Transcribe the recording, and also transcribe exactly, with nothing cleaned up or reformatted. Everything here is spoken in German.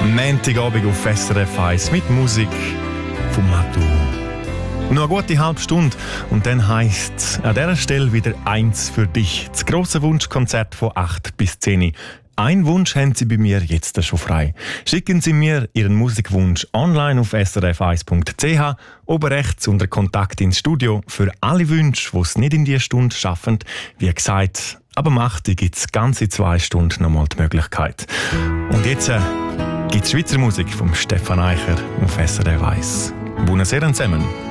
Montagabend auf S R F eins mit Musik von Matu. Noch eine gute halbe Stunde und dann heisst es an dieser Stelle wieder eins für dich. Das grosse Wunschkonzert von acht bis zehn. Ein Wunsch haben Sie bei mir jetzt schon frei. Schicken Sie mir Ihren Musikwunsch online auf s r f eins punkt c h, oben rechts unter Kontakt ins Studio. Für alle Wünsche, die es nicht in dieser Stunde schaffen, wie gesagt, aber macht, gibt es ganze zwei Stunden nochmal die Möglichkeit. Und jetzt äh, gibt es Schweizer Musik von Stefan Eicher auf S R F eins. Buonasera zusammen.